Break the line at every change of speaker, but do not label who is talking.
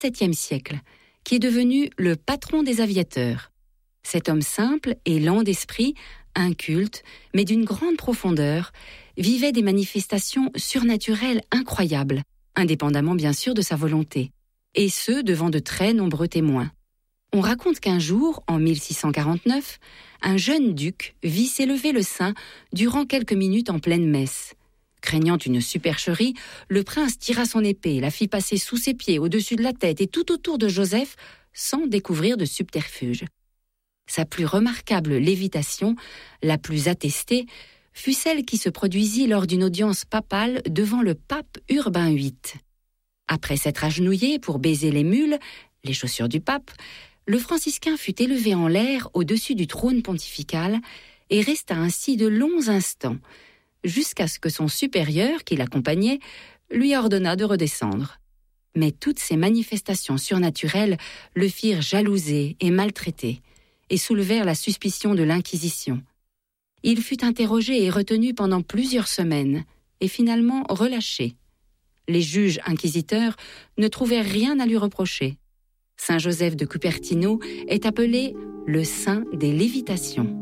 XVIIe siècle, qui est devenu le patron des aviateurs. Cet homme simple et lent d'esprit, inculte, mais d'une grande profondeur, vivait des manifestations surnaturelles incroyables, indépendamment bien sûr de sa volonté, et ce devant de très nombreux témoins. On raconte qu'un jour, en 1649, un jeune duc vit s'élever le sein durant quelques minutes en pleine messe. Craignant une supercherie, le prince tira son épée, la fit passer sous ses pieds, au-dessus de la tête et tout autour de Joseph, sans découvrir de subterfuge. Sa plus remarquable lévitation, la plus attestée, fut celle qui se produisit lors d'une audience papale devant le pape Urbain VIII. Après s'être agenouillé pour baiser les mules, les chaussures du pape, le franciscain fut élevé en l'air au-dessus du trône pontifical et resta ainsi de longs instants, jusqu'à ce que son supérieur, qui l'accompagnait, lui ordonna de redescendre. Mais toutes ces manifestations surnaturelles le firent jalouser et maltraiter, et soulevèrent la suspicion de l'Inquisition. Il fut interrogé et retenu pendant plusieurs semaines, et finalement relâché. Les juges inquisiteurs ne trouvèrent rien à lui reprocher. Saint Joseph de Cupertino est appelé le saint des lévitations.